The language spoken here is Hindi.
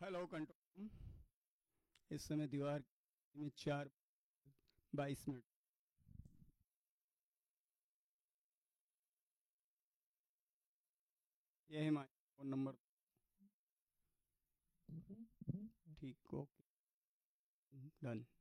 Hello control. इस समय दीवार में 4:22। यह है हमारा फ़ोन नंबर। ठीक, ओके, डन।